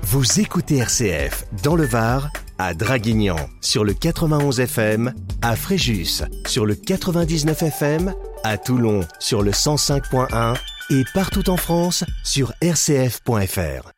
Vous écoutez RCF dans le Var, à Draguignan sur le 91 FM, à Fréjus sur le 99 FM, à Toulon sur le 105.1 et partout en France sur rcf.fr.